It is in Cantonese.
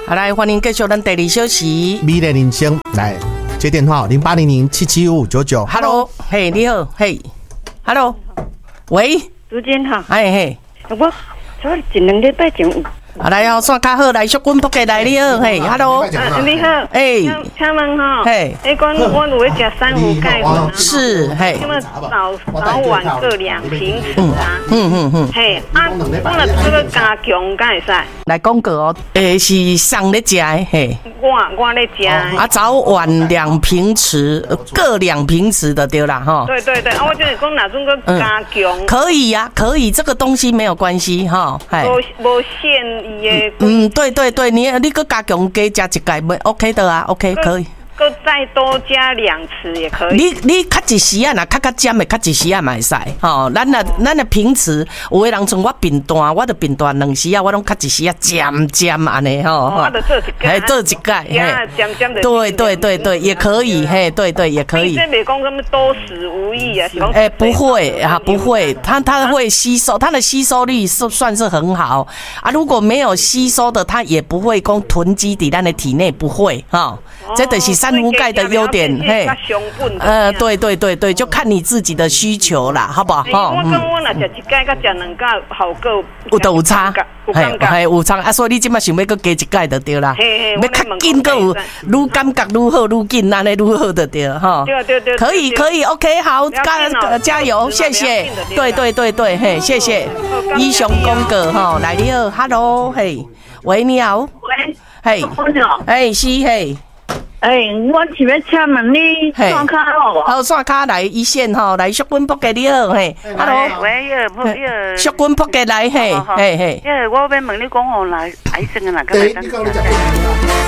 好，来欢迎继续咱第二小时。 美丽人生来接电话0800775599。 Hello， 嘿，你好，嘿 ，Hello， 喂， 主监好， 哎嘿， 我一两礼拜前有。 来哦，算较好，来淑君仆给来你好，嘿 ，Hello， 你好， 哎， 请问哈， 嘿， 我有在吃珊瑚钙粉， 是，嘿， 那么早晚各2瓶吃啊，嘿，我若这个加强敢会使？ 来讲过哦，是上咧食的，嘿， 我咧食， 早晚2瓶匙，各2瓶匙的对啦，哈， 对，我就是讲哪种个加强， 可以呀，可以，这个东西没有关系哈，嘿， 无限。 对，你个加强加吃一盖没 OK 的啊 ，OK 可以。 搁再多加2匙也可以。 你较一时啊，若较尖的，较一时啊嘛会使。吼，咱的平时有的人像我扁担，我的扁担2时啊，我拢较一时啊尖安尼吼。 我就做一盖。 嘿，做一盖。 尖的。 对，也可以。嘿，对，也可以。 这没讲什么多食无益啊。 不会啊，不会，它会吸收，它的吸收率算是很好啊。如果没有吸收的，它也不会讲囤积在咱的体内，不会哈。这就是珊瑚钙的优点，嘿，对，就看你自己的需求啦，好不好？ 我若食一盖，甲食2盖，效果有差，嘿，有差啊！所以你即马想要搁加一盖就对啦，要较紧搁有，愈感觉愈好，愈紧安尼愈好就对哈。 对， 可以 ，OK， 好，加油，谢谢，对，嘿，谢谢，以上讲过吼，来你好 ，Hello， 嘿，喂，你好， 喂， 嘿，哎，是嘿。 我是要请问你线卡好无？ 好，线卡来一线吼，来淑君仆给你好，嘿 ，Hello， 喂， 淑君仆给来，嘿， 我要问你讲吼，来癌症啊，哪个来？